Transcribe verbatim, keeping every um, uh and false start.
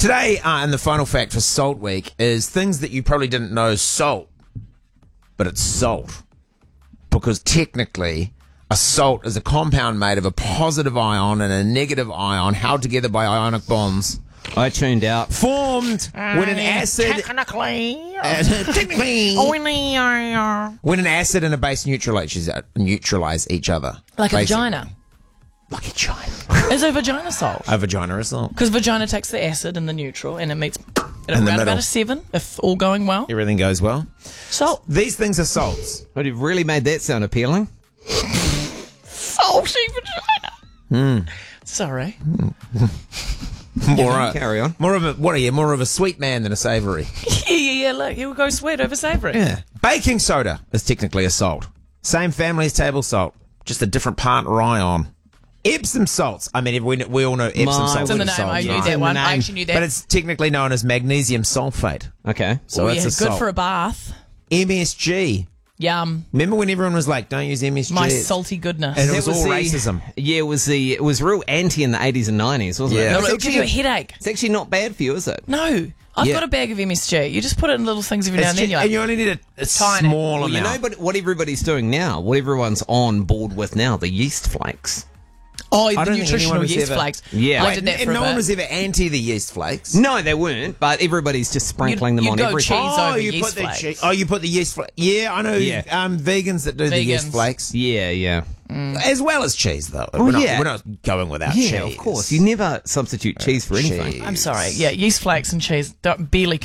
Today, uh, and the final fact for Salt Week is things that you probably didn't know is salt, but it's salt. Because technically, a salt is a compound made of a positive ion and a negative ion held together by ionic bonds. I tuned out. Formed when an acid... Technically. Uh, technically... Only, uh, when an acid and a base neutralize, neutralize each other. Like a Basically. vagina. Like a vagina. Is a vagina salt? A vagina is salt. Because vagina takes the acid and the neutral and it meets at In the around middle. about a seven, if all going well. Everything goes well. Salt. These things are salts. But you've really made that sound appealing. Salty vagina. Hmm. Sorry. More, Yeah, a, carry on. more of a what are you? More of a sweet man than a savoury. Yeah, yeah, yeah. Look, he will go sweet over savoury. Yeah. Baking soda is technically a salt. Same family as table salt, just a different partner ion. Epsom salts. I mean, we, we all know Epsom Mine. salts. It's in the are name. salts, I knew right? that in the one. I name. actually knew that. But it's technically known as magnesium sulfate. Okay. So oh, it's yeah, a good salt. for a bath. M S G. Yum. Remember when everyone was like, "Don't use M S G"? My salty goodness. And it That was all the- racism. Yeah, it was the it was real anti in the eighties and nineties, wasn't Yeah. it? No, It's it'll give you a actually, headache. it's actually not bad for you, is it? No. I've Yeah. got a bag of M S G. You just put it in little things every now It's and then. ju- You're like, and you only need a, a Tiny. small Well, you amount. know, but what everybody's doing now, what everyone's on board with now, the yeast flakes. oh, I the don't think nutritional anyone was yeast ever- flakes. Yeah. I Wait, did that and for a no one bit. was ever anti the yeast flakes. No, they weren't, but everybody's just sprinkling You'd- them you'd on go everything. cheese Oh, over you yeast put the flakes. che- oh, you put the yeast flakes. Yeah, I know. Yeah. Um, vegans that do the yeast Vegans. flakes, Yeah, yeah. as well as cheese, though. Oh, we're, not, yeah. we're not going without Yeah, cheese. of course. You never substitute cheese for anything. Cheese. I'm sorry. Yeah, yeast flakes and cheese don't barely